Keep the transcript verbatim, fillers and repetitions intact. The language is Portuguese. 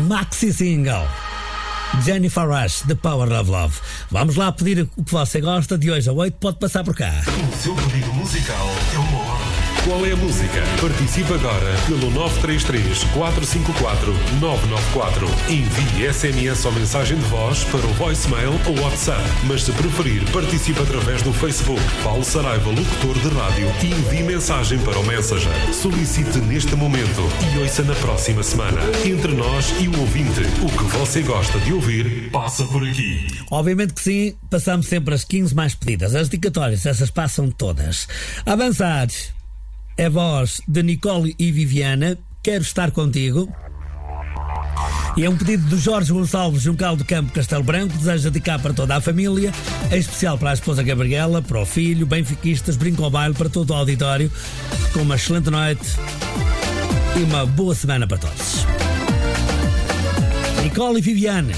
maxi single Jennifer Rush, The Power of Love. Vamos lá pedir o que você gosta. De hoje a oito pode passar por cá. O seu pedido musical é uma ordem. Qual é a música? Participe agora pelo nove três três, quatro cinco quatro, nove nove quatro. Envie S M S ou mensagem de voz para o voicemail ou WhatsApp. Mas se preferir, participe através do Facebook. Paulo Saraiva, locutor de rádio, e envie mensagem para o Messenger. Solicite neste momento e ouça na próxima semana. Entre nós e o ouvinte, o que você gosta de ouvir passa por aqui. Obviamente que sim, passamos sempre as quinze mais pedidas. As dedicatórias, essas passam todas. Avançados. É a voz de Nicole e Viviana, Quero Estar Contigo. E é um pedido de Jorge Gonçalves Juncal do Campo Castelo Branco. Deseja dedicar para toda a família, em especial para a esposa Gabriela, para o filho, benfiquistas, brinco ao baile, para todo o auditório, com uma excelente noite e uma boa semana para todos. Nicole e Viviana.